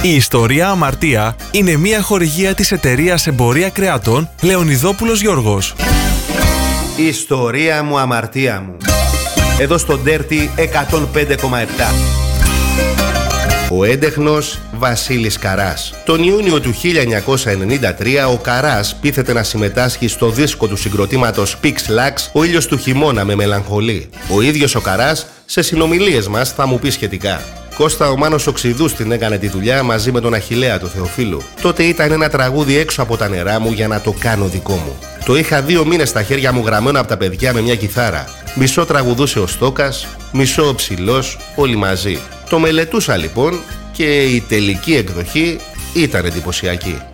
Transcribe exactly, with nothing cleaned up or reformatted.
Η ιστορία Αμαρτία είναι μια χορηγία της εταιρείας Εμπορία Κρεατών Λεωνιδόπουλος Γιώργος. Η ιστορία μου, αμαρτία μου. Εδώ στο Dirty εκατόν πέντε κόμμα επτά. Ο έντεχνος Βασίλης Καράς. Τον Ιούνιο του χίλια εννιακόσια ενενήντα τρία ο Καράς πείθεται να συμμετάσχει στο δίσκο του συγκροτήματος Pix Lax «Ο ήλιος του χειμώνα με μελαγχολεί». Ο ίδιος ο Καράς σε συνομιλίες μας θα μου πει σχετικά. Κώστα, ο Μάνος Οξυδούς την έκανε τη δουλειά μαζί με τον Αχιλλέα του Θεοφίλου. Τότε ήταν ένα τραγούδι έξω από τα νερά μου για να το κάνω δικό μου. Το είχα δύο μήνες στα χέρια μου γραμμένο από τα παιδιά με μια κιθάρα. Μισό τραγουδούσε ο Στόκας, μισό ο Ψηλός, όλοι μαζί. Το μελετούσα λοιπόν και η τελική εκδοχή ήταν εντυπωσιακή.